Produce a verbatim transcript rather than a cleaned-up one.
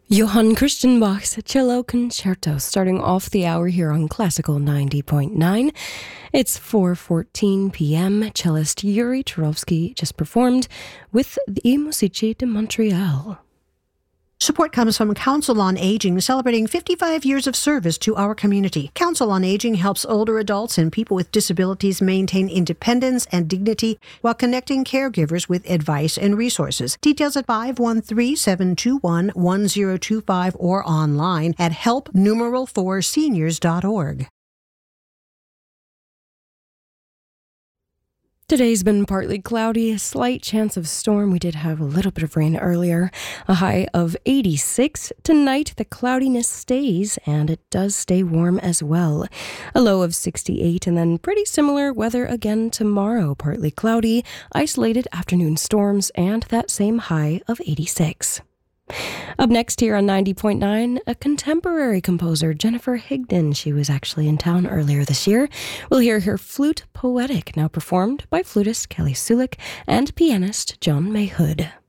Johann Christian Bach's Cello Concerto, starting off the hour here on Classical ninety point nine. It's four fourteen p.m. Cellist Yuri Turovsky just performed with the Musici de Montréal. Support comes from Council on Aging, celebrating fifty-five years of service to our community. Council on Aging helps older adults and people with disabilities maintain independence and dignity while connecting caregivers with advice and resources. Details at five one three, seven two one, one zero two five or online at help numeral four seniors dot org. Today's been partly cloudy, a slight chance of storm. We did have a little bit of rain earlier. A high of eighty-six. Tonight, the cloudiness stays, and it does stay warm as well. A low of sixty-eight, and then pretty similar weather again tomorrow. Partly cloudy, isolated afternoon storms, and that same high of eighty-six. Up next here on ninety point nine, a contemporary composer, Jennifer Higdon. She was actually in town earlier this year. We'll hear her Flute Poetic, now performed by flutist Kelly Sulik and pianist John Mayhood.